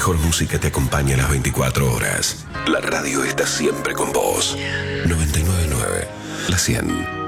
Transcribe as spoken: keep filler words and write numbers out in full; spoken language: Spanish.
mejor música te acompaña las veinticuatro horas. La radio está siempre con vos. noventa y nueve punto nueve, La cien.